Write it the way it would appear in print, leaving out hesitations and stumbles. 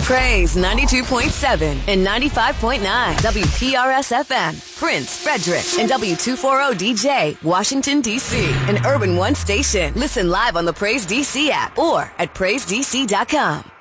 Praise 92.7 and 95.9 WPRS FM, Prince, Frederick, and W240DJ, Washington, D.C., an Urban One station. Listen live on the Praise DC app or at PraiseDC.com.